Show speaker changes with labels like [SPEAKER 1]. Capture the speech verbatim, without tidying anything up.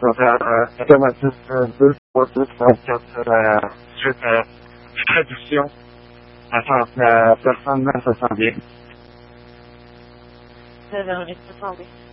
[SPEAKER 1] horaires euh, automatiques euh, deux fois deux trente-quatre euh, suite à traduction afin que la personne se sent bien.
[SPEAKER 2] Vous avez enregistré ça, oui.